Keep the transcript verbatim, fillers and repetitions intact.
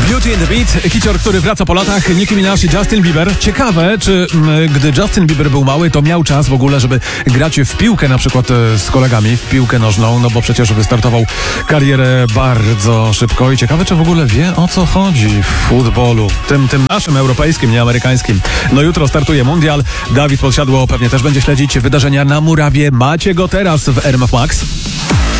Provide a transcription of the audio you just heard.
Beauty and the Beat, hicior, który wraca po latach, Nicki Minaj i Justin Bieber. Ciekawe, czy m, gdy Justin Bieber był mały, to miał czas w ogóle, żeby grać w piłkę, na przykład e, z kolegami, w piłkę nożną, no bo przecież wystartował karierę bardzo szybko i ciekawe, czy w ogóle wie, o co chodzi w futbolu, tym, tym naszym europejskim, nie amerykańskim. No jutro startuje mundial, Dawid Podsiadło pewnie też będzie śledzić wydarzenia na murawie. Macie go teraz w R M F Max.